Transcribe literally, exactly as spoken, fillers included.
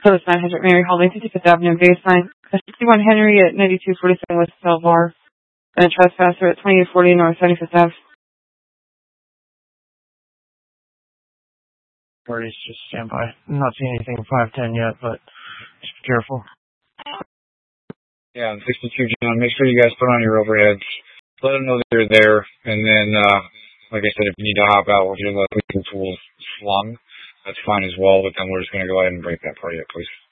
Close nine hundred Mary Hall, fifty-fifth Avenue, Baseline. sixty-one Henry at ninety-two forty-seven West Belvoir. And a trespasser at twenty-eight forty North seventy-fifth Avenue. Parties, just stand by. I'm not seeing anything in five ten yet, but just be careful. Yeah, sixty-two John, make sure you guys put on your overheads. Let them know that you're there, and then, uh, like I said, if you need to hop out with your legal tools flung, that's fine as well, but then we're just going to go ahead and break that party up, please.